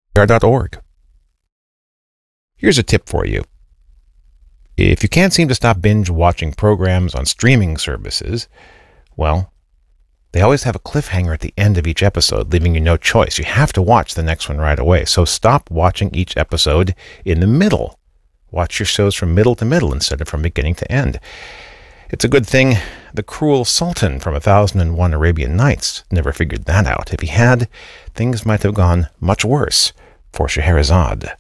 NPR.org. Here's a tip for you. If you can't seem to stop binge watching programs on streaming services, well, they always have a cliffhanger at the end of each episode, leaving you no choice. You have to watch the next one right away. So stop watching each episode in the middle. Watch your shows from middle to middle instead of from beginning to end. It's a good thing the cruel Sultan from 1001 Arabian Nights never figured that out. If he had, things might have gone much worse for Scheherazade.